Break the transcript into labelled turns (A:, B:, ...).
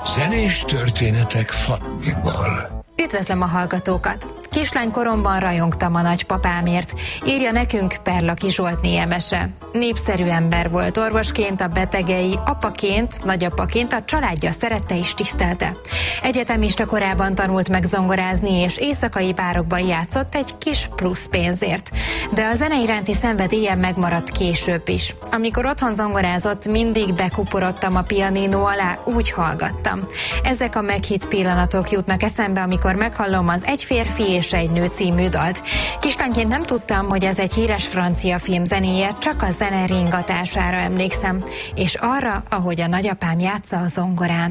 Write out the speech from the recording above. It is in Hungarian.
A: Zenés történetek Fannival.
B: Üdvözlöm a hallgatókat! Kislánykoromban rajongtam a nagypapámért, írja nekünk Perlaki Zsolt némese. Népszerű ember volt, orvosként a betegei, apaként, nagyapaként a családja szerette és tisztelte. Egyetemista korában tanult meg zongorázni, és éjszakai bárokban játszott egy kis plusz pénzért. De a zene iránti szenvedélye megmaradt később is. Amikor otthon zongorázott, mindig bekuporodtam a pianino alá, úgy hallgattam. Ezek a meghitt pillanatok jutnak eszembe, amikor meghallom az Egy férfi és egy nő című dalt. Kislányként nem tudtam, hogy ez egy híres francia film zenéje, csak a zene ringatására emlékszem, és arra, ahogy a nagyapám játsza a zongorán.